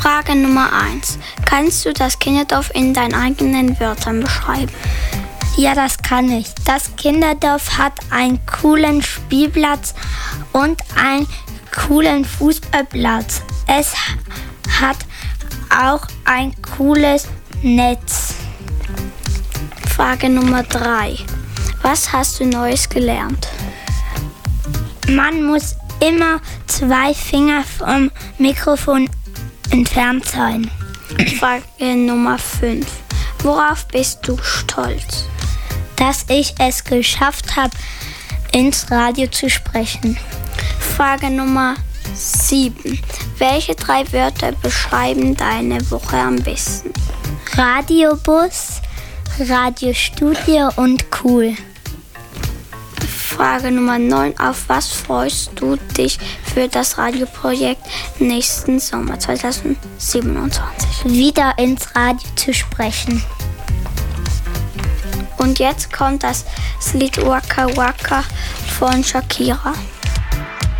Frage Nummer 1. Kannst du das Kinderdorf in deinen eigenen Wörtern beschreiben? Ja, das kann ich. Das Kinderdorf hat einen coolen Spielplatz und einen coolen Fußballplatz. Es hat auch ein cooles Netz. Frage Nummer 3. Was hast du Neues gelernt? Man muss immer 2 Finger vom Mikrofon entfernt sein. Frage Nummer 5. Worauf bist du stolz? Dass ich es geschafft habe, ins Radio zu sprechen. Frage Nummer 7. Welche 3 Wörter beschreiben deine Woche am besten? Radiobus, Radiostudio und cool. Frage Nummer 9. Auf was freust du dich für das Radioprojekt nächsten Sommer 2027? Wieder ins Radio zu sprechen. Und jetzt kommt das Lied Waka Waka von Shakira.